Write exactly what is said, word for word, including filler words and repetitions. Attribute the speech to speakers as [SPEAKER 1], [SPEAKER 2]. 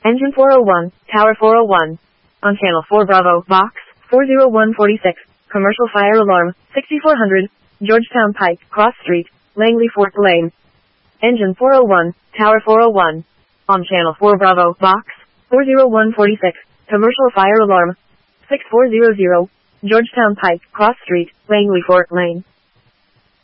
[SPEAKER 1] Engine four oh one, Tower four oh one. On Channel four Bravo, Box, four oh one forty-six, Commercial Fire Alarm, sixty-four hundred, Georgetown Pike, Cross Street, Langley Fort Lane. Engine four oh one, Tower four oh one. On Channel four Bravo, Box, four oh one forty-six, Commercial Fire Alarm, sixty-four hundred, Georgetown Pike, Cross Street, Langley Fort Lane.